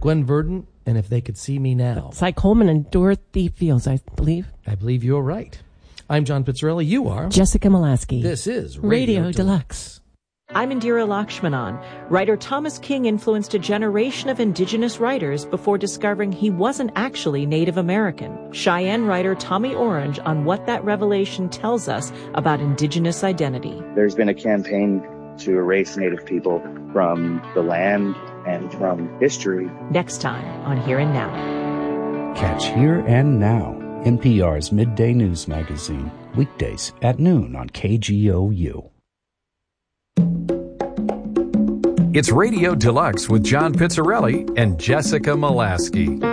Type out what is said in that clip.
Gwen Verdon, and If They Could See Me Now. Cy Coleman and Dorothy Fields, I believe. I believe you're right. I'm John Pizzarelli. You are Jessica Molaski. This is Radio Deluxe. I'm Indira Lakshmanan. Writer Thomas King influenced a generation of indigenous writers before discovering he wasn't actually Native American. Cheyenne writer Tommy Orange on what that revelation tells us about indigenous identity. There's been a campaign to erase Native people from the land and from history. Next time on Here and Now. Catch Here and Now, NPR's midday news magazine, weekdays at noon on KGOU. It's Radio Deluxe with John Pizzarelli and Jessica Molaski.